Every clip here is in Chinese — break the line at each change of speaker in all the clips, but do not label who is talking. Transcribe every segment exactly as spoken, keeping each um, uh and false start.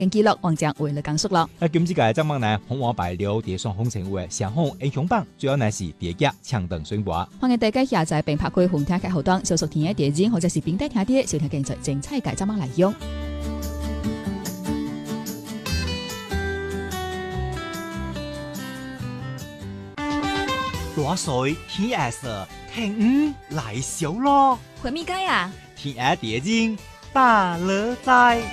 跟記錄王將為了講述咯。
那今次嘅節目呢，紅黃白料地上風情會上紅英雄榜，主要呢是第一搶登選拔。
歡迎大家下載並拍開紅聽嘅後檔，小熟聽嘅電影或者是並帶聽啲小聽競賽精彩嘅節目內容。
大水天黑色，聽五來小咯。
會咪解啊？
天黑電影大樂在。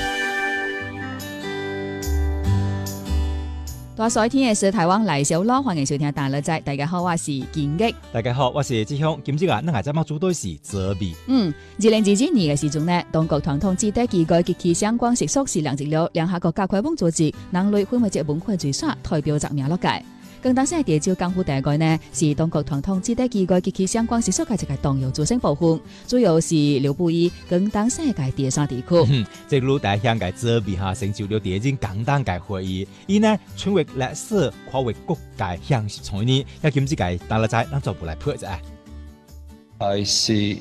大水天夜是台灣來小咯，歡迎收聽大樂在。大家好，我是建吉。
大家好，我是志雄。今朝啊，咱係節目組隊是澤比。
嗯，二零二二年嘅時鐘呢，當局團通知得幾個及其相關習俗是兩節了，兩下國家開放組織，人類婚姻節文化最少代表責名落界。更當時係地招港府第一個呢，是當局團通知得幾個及其相關習俗嘅一個動搖組成部分，主要是劉布衣更當時嘅第三地區。
嗯，即係大鄉嘅澤比哈成就了第一件簡單嘅會議，伊呢穿越歷史跨越國界向前呢，一今次嘅大樂在，咱就不來破啫。
I see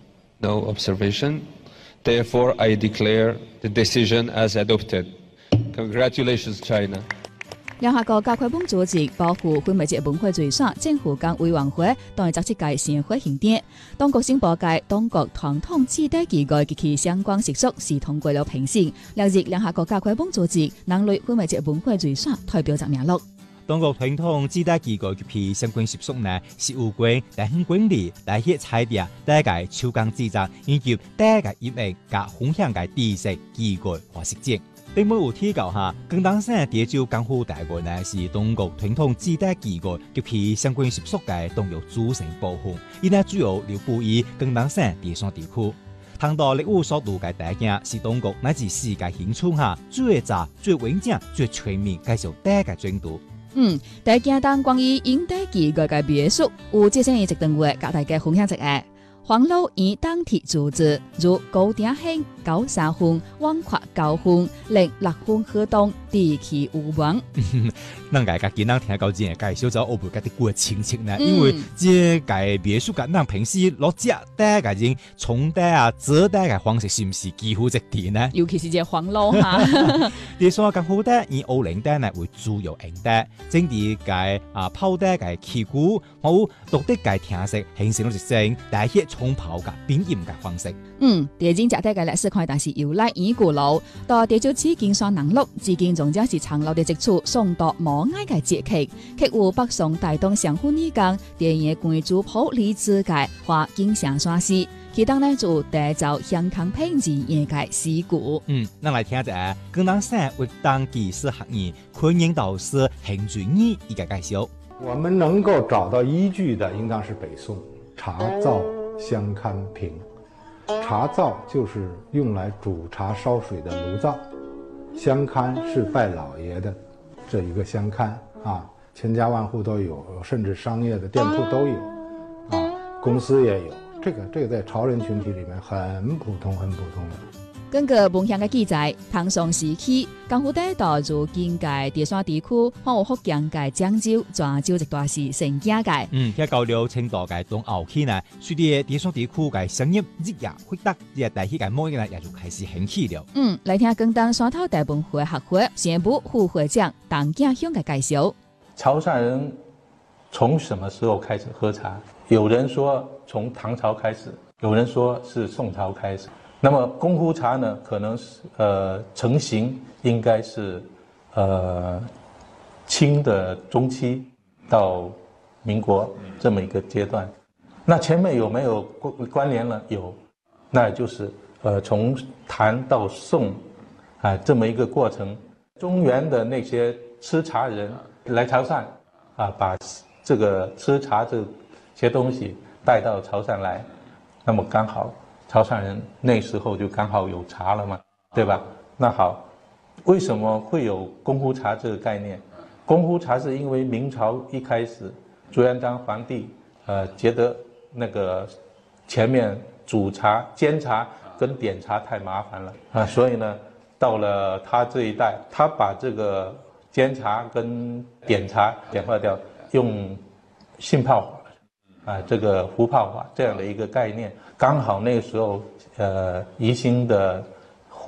no observation, therefore I declare the decision as adopted. Congratulations, China.
兩下國家開放組織保護婚姻節文化最少政府間委員會當係設計盛會慶典，當局宣布界當局團通知得幾個及其相關習俗是通過了評審，兩日兩下國家開放組織人類婚姻節文化最少代表責名錄。
當局團通知得幾個及其相關習俗呢，是有關大興管理、大協彩電、大家手工製作以及大家音樂加分享嘅知識機構和實踐。另外有提到下，更當時地招港府大會呢是當局團通知得幾個及其相關習俗嘅動搖組成部分，伊呢主要流布於更當時第三地區。談到歷史所讀嘅大件是當局乃至世界興趣下最早、最完整、最全面介紹大嘅進度。
嗯，第一件當關於應對幾個嘅別墅，有接生一直等會甲大家分享一下。黃老以當地組織如高鼎興、高三分、旺跨高分、零六分活動，地區有望。
咱大家今日聽到真係介紹咗我們家啲過親戚呢，
嗯、
因為這個別墅間咱平時落只大家人從大啊、做大嘅方式是唔是幾乎一致呢？
尤其是這黃老哈，
第三個好大以奧零大呢為主要用大，整啲嘅啊泡大嘅器具，好獨特嘅特色，形成咗一種大熱沖泡嘅變音嘅方式。
嗯，第二件值得嘅歷史看，但是由來已古老，到地招此經商能錄，至今仲將是長老的積處，送到無礙嘅節氣，客戶北宋大東相互依講，電影關注普理之界，或經常刷視，其當呢就帶走香港品質業界事故。
嗯，咱來聽一下，更當時為當技師學員、昆英導師邢俊義一個介紹。
我們能夠找到依據的，應當是北宋茶灶香堪瓶。茶灶就是用來煮茶燒水的爐灶，香堪是拜老爺的這一個香堪啊，千家萬戶都有，甚至商業的店鋪都有，啊，公司也有。這個這個在潮人群體裡面很普通，很普通的。
根據文獻嘅記載，唐宋時期，江湖地道就經界第三地區，還有福建界漳州、泉州一段是成家界。
嗯，喺到了清代嘅東後期呢，隨住第三地區嘅商業日益發達，呢大起嘅貿易呢也就開始興起了。
嗯，來聽更當山頭大本會學會宣布副會長鄧家鄉嘅介紹。
潮汕人從什麼時候開始喝茶？有人說從唐朝開始，有人說是宋朝開始。那麼功夫茶呢，可能是呃成型應該是呃清的中期到民國這麼一個階段。那前面有沒有關聯呢？有，那就是呃從唐到宋啊、呃、這麼一個過程。中原的那些吃茶人來潮汕啊，把這個吃茶這些東西帶到潮汕來，那麼剛好。潮汕人那時候就剛好有茶了嘛，對吧？那好，為什麼會有功夫茶這個概念？功夫茶是因為明朝一開始朱元璋皇帝，呃，覺得那個前面煮茶、煎茶跟點茶太麻煩了啊，所以呢，到了他這一代，他把這個煎茶跟點茶簡化掉，用浸泡法，啊，這個壺泡法這樣的一個概念。剛好那個時候，呃，宜興的壺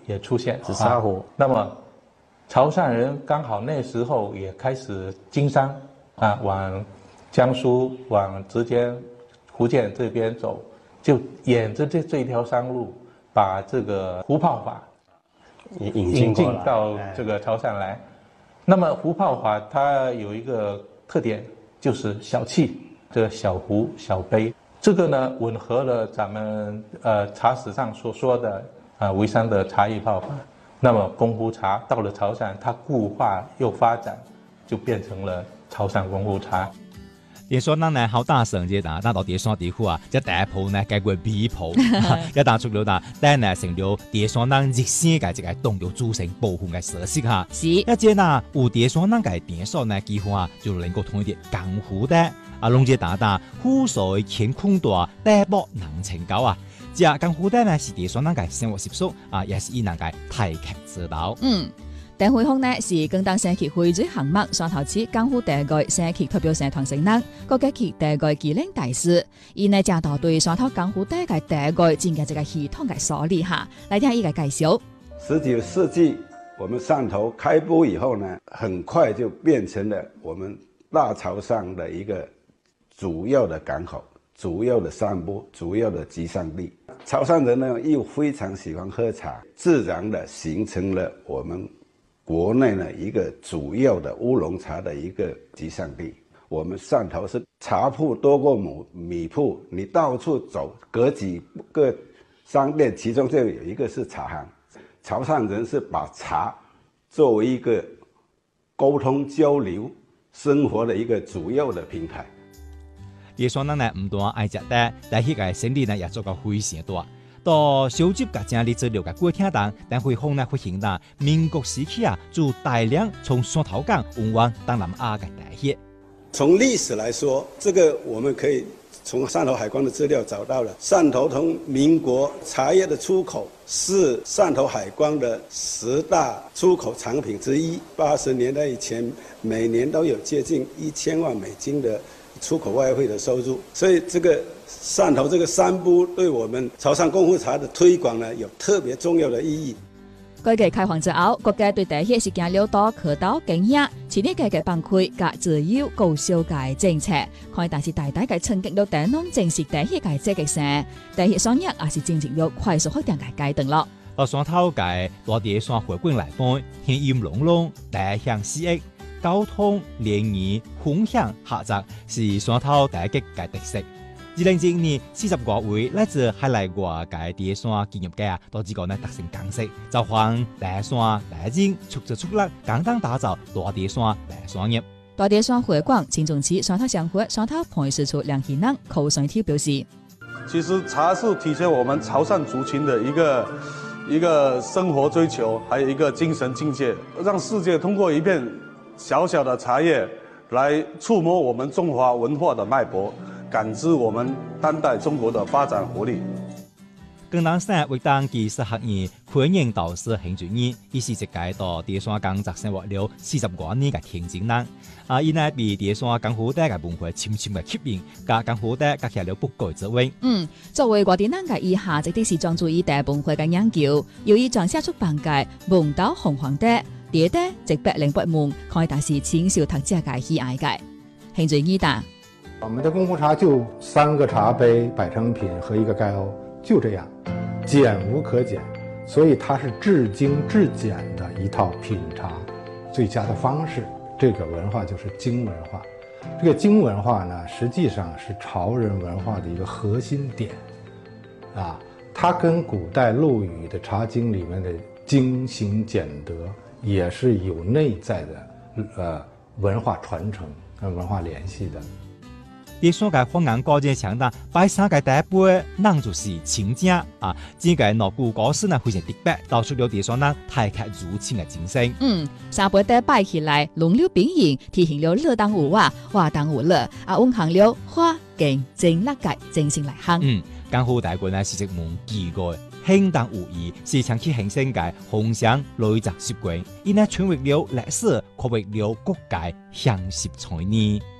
也出现紫砂壶。那么潮汕人刚好那时候也开始经商啊，往江苏、往浙江、福建这边走，就沿着这这一条商路，把这个壶泡法
引
引进
进
到这个潮汕来。那么壶泡法它有一个特点，就是小气，这个小壶、小杯。这个呢，吻合了咱们呃茶史上所说的啊沩山的茶艺泡法。那么宫壶茶到了潮汕，它固化又发展，就变成了潮汕宫壶茶。
碟山人呢好大声嘅，但但到碟山地區啊，即第一鋪呢解過美鋪，一打出了嗱，但呢成了碟山人熱性嘅一個動作組成部分嘅設施嚇。
是，
一隻呢有碟山人嘅碟山呢，幾乎啊就能夠同一啲江湖的啊，龍姐打打湖水乾坤大，大波能成高啊。只江湖的呢是碟山人嘅生活習俗啊，也是以人嘅太極指導。
嗯。鄧惠峰呢是廣東省級會水項目山頭市江湖第一個省級代表社團成員，國家級第一個技能大使。伊呢正到對山頭江湖第一個第一個整個這個系統嘅梳理下，來聽伊個介紹。
十九世紀我們汕頭開埠以後呢，很快就變成了我們大潮汕的一個主要的港口、主要的散步、主要的集散地。潮汕人呢又非常喜歡喝茶，自然的形成了我們國內呢一個主要的烏龍茶的一個集散地。我們汕頭是茶鋪多過米米鋪，你到處走，隔幾個商店，其中就有一個是茶行。潮汕人是把茶作為一個溝通交流生活的一個主要的平台。
碟山人呢唔單愛食茶，但係個生意呢也做到非常大。到收集甲整理資料嘅過程中，但惠峰呢發現啦，民國時期啊，就大量從汕頭港運往東南亞嘅茶葉。
從歷史來說，這個我們可以從汕頭海關的資料找到了，汕頭同民國茶葉的出口是汕頭海關的十大出口產品之一。八十年代以前，每年都有接近一千萬美金的出口外匯的收入，所以這個汕頭這個三步對我們潮汕功夫茶的推廣呢，有特別重要的意義。
改革開放之後，國家對茶葉實行了多渠道經營，前年改革放開及自由高銷嘅政策，可以但是大大嘅衝擊了茶農正式茶葉嘅積極性，茶葉產業也是進入了快速發展嘅階段咯。
到汕頭嘅大碟山回歸來訪，獻音隆隆，茶香四溢，交通聯誼分享合作是汕頭茶葉嘅特色。二零二一年四十多位來自海內外嘅碟山企業家都自個呢達成共識，就向茶山茶人促進促力，簡單打造大碟山茶產業。
大碟山會館前總市汕頭商會汕頭辦事處梁賢能寇順挑表示，
其實茶是體現我們潮汕族群的一個一個生活追求，還有一個精神境界，讓世界通過一片小小的茶葉來觸摸我們中華文化的脈搏，感知我們當代中國的發展活力。
廣東省活動技術學院歡迎導師興俊義，伊是一個到碟山工作生活了四十多年嘅田井人。啊，伊呢被碟山江湖茶嘅文化深深嘅吸引，甲江湖茶結下了不改之緣。嗯，
作為外地人嘅以下，值得是專注於茶文化嘅研究，由於撰寫出版嘅《蒙島紅黃茶》。碟茶直白零八門，可以達是淺小讀者嘅喜愛嘅。興俊義答：
我們的功夫茶就三個茶杯擺成品和一個蓋甌，就這樣，簡無可簡，所以它是至精至簡的一套品茶最佳的方式。這個文化就是精文化，這個精文化呢，實際上是潮人文化的一個核心點，啊，它跟古代陸羽的《茶經》裡面的精行儉德也是有內在的，呃，文化傳承跟文化聯繫的。
碟山嘅方言高見強大，擺三個茶杯，人就是清正啊！整個鑼鼓歌聲呢非常特別，道出了碟山人太極如情嘅精神。
嗯，三杯茶擺起來，龍流並盈，體現了樂當有話，話當有樂，啊，蘊含了花勁正力界精神來行。
嗯，江湖大觀呢是一門奇怪。輕當無疑是長期興盛嘅紅香累積習慣，因呢傳為了歷史，卻為了國界享食財呢。